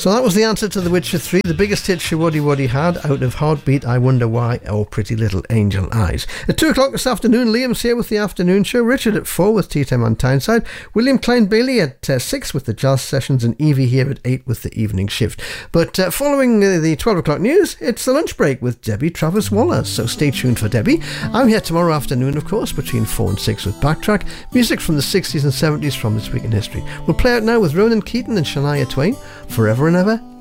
So that was the answer to The Witcher 3, the biggest hit Showaddy Waddy had out of Heartbeat, I Wonder Why, or Pretty Little Angel Eyes. At 2 o'clock this afternoon, Liam's here with the afternoon show, Richard at 4 with Tea Time on Tyneside, William Klein-Bailey at 6 with the jazz sessions, and Evie here at 8 with the evening shift. But following the 12 o'clock news, it's the lunch break with Debbie Travis-Waller, so stay tuned for Debbie. I'm here tomorrow afternoon, of course, between 4 and 6 with Backtrack, music from the 60s and 70s from This Week in History. We'll play out now with Ronan Keaton and Shania Twain, Forever and Ever